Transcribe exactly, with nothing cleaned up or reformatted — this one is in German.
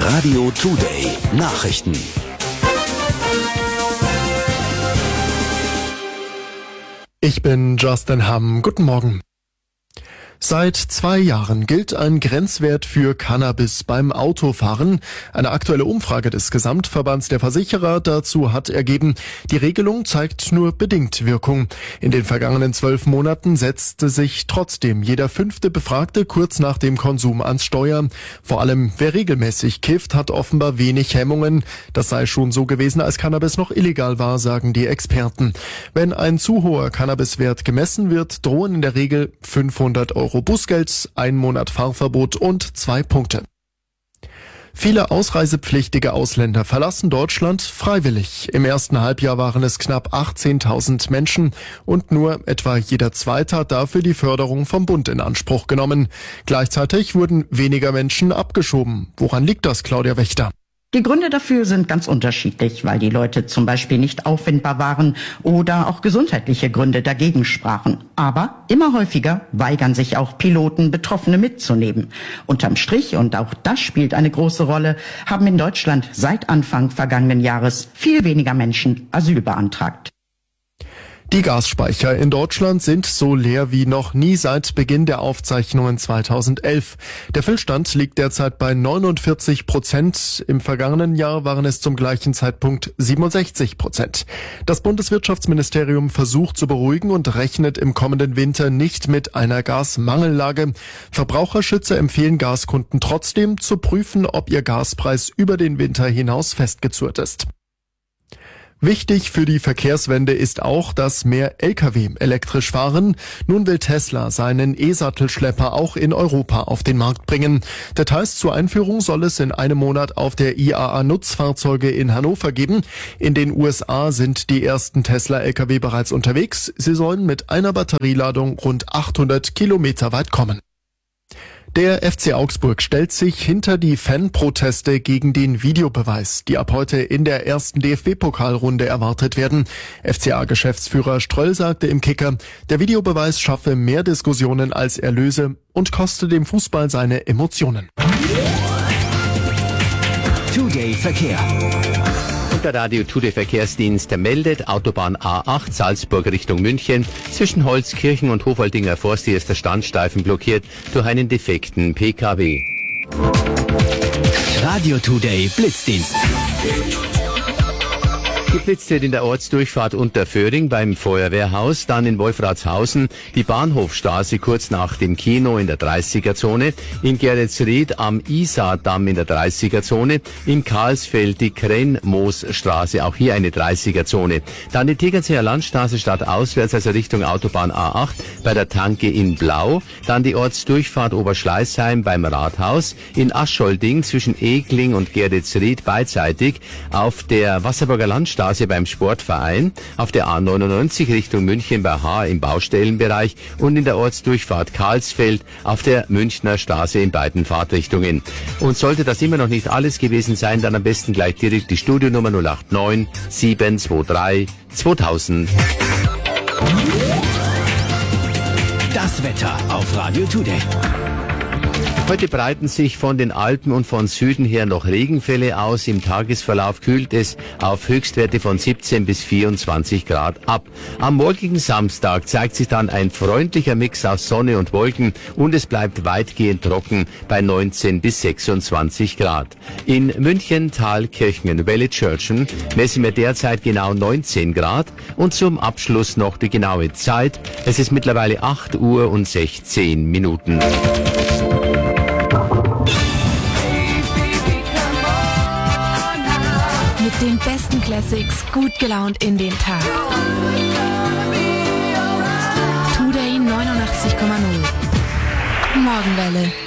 Radio Today Nachrichten. Ich bin Justin Hamm. Guten Morgen. Seit zwei Jahren gilt ein Grenzwert für Cannabis beim Autofahren. Eine aktuelle Umfrage des Gesamtverbands der Versicherer dazu hat ergeben, die Regelung zeigt nur bedingt Wirkung. In den vergangenen zwölf Monaten setzte sich trotzdem jeder fünfte Befragte kurz nach dem Konsum ans Steuer. Vor allem wer regelmäßig kifft, hat offenbar wenig Hemmungen. Das sei schon so gewesen, als Cannabis noch illegal war, sagen die Experten. Wenn ein zu hoher Cannabiswert gemessen wird, drohen in der Regel fünfhundert Euro Bußgeld, ein Monat Fahrverbot und zwei Punkte. Viele ausreisepflichtige Ausländer verlassen Deutschland freiwillig. Im ersten Halbjahr waren es knapp achtzehntausend Menschen und nur etwa jeder Zweite hat dafür die Förderung vom Bund in Anspruch genommen. Gleichzeitig wurden weniger Menschen abgeschoben. Woran liegt das, Claudia Wächter? Die Gründe dafür sind ganz unterschiedlich, weil die Leute zum Beispiel nicht auffindbar waren oder auch gesundheitliche Gründe dagegen sprachen. Aber immer häufiger weigern sich auch Piloten, Betroffene mitzunehmen. Unterm Strich, und auch das spielt eine große Rolle, haben in Deutschland seit Anfang vergangenen Jahres viel weniger Menschen Asyl beantragt. Die Gasspeicher in Deutschland sind so leer wie noch nie seit Beginn der Aufzeichnungen zweitausendelf. Der Füllstand liegt derzeit bei neunundvierzig Prozent. Im vergangenen Jahr waren es zum gleichen Zeitpunkt siebenundsechzig Prozent. Das Bundeswirtschaftsministerium versucht zu beruhigen und rechnet im kommenden Winter nicht mit einer Gasmangellage. Verbraucherschützer empfehlen Gaskunden trotzdem zu prüfen, ob ihr Gaspreis über den Winter hinaus festgezurrt ist. Wichtig für die Verkehrswende ist auch, dass mehr L K W elektrisch fahren. Nun will Tesla seinen E-Sattelschlepper auch in Europa auf den Markt bringen. Details zur Einführung soll es in einem Monat auf der I A A Nutzfahrzeuge in Hannover geben. In den U S A sind die ersten Tesla-L K W bereits unterwegs. Sie sollen mit einer Batterieladung rund achthundert Kilometer weit kommen. Der F C Augsburg stellt sich hinter die Fanproteste gegen den Videobeweis, die ab heute in der ersten D F B-Pokalrunde erwartet werden. F C A-Geschäftsführer Ströll sagte im Kicker, der Videobeweis schaffe mehr Diskussionen als Erlöse und koste dem Fußball seine Emotionen. Today Verkehr. Der Radio Today Verkehrsdienst meldet, Autobahn A acht Salzburg Richtung München. Zwischen Holzkirchen und Hofaldinger Forst ist der Standstreifen blockiert durch einen defekten P K W. Radio Today Blitzdienst. Geblitzt wird in der Ortsdurchfahrt Unterföhring beim Feuerwehrhaus, dann in Wolfratshausen die Bahnhofstraße kurz nach dem Kino in der dreißiger-Zone, in Geretsried am Isardamm in der dreißiger-Zone, in Karlsfeld die Krenmoosstraße, auch hier eine dreißiger-Zone. Dann die Tegernseer Landstraße stadtauswärts, also Richtung Autobahn A acht bei der Tanke in Blau, dann die Ortsdurchfahrt Oberschleißheim beim Rathaus, in Ascholdding zwischen Egling und Geretsried beidseitig, auf der Wasserburger Landstraße beim Sportverein, auf der A neunundneunzig Richtung München bei Haar im Baustellenbereich und in der Ortsdurchfahrt Karlsfeld auf der Münchner Straße in beiden Fahrtrichtungen. Und sollte das immer noch nicht alles gewesen sein, dann am besten gleich direkt die Studionummer null acht neun sieben zwei drei zweitausend. Das Wetter auf Radio Today. Heute breiten sich von den Alpen und von Süden her noch Regenfälle aus. Im Tagesverlauf kühlt es auf Höchstwerte von siebzehn bis vierundzwanzig Grad ab. Am morgigen Samstag zeigt sich dann ein freundlicher Mix aus Sonne und Wolken und es bleibt weitgehend trocken bei neunzehn bis sechsundzwanzig Grad. In München, Thalkirchen, Welle-Churchen messen wir derzeit genau neunzehn Grad und zum Abschluss noch die genaue Zeit. Es ist mittlerweile acht Uhr und sechzehn Minuten. Mit den besten Classics gut gelaunt in den Tag. Today neunundachtzig Komma null. Morgenwelle.